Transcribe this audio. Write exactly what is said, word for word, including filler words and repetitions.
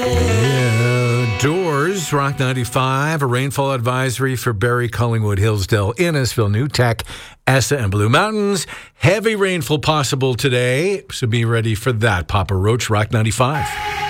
Yeah, Doors, Rock ninety-five, a rainfall advisory for Barrie, Collingwood, Hillsdale, Innisfil, New Tech, Essa, and Blue Mountains. Heavy rainfall possible today, so be ready for that. Papa Roach, Rock ninety-five.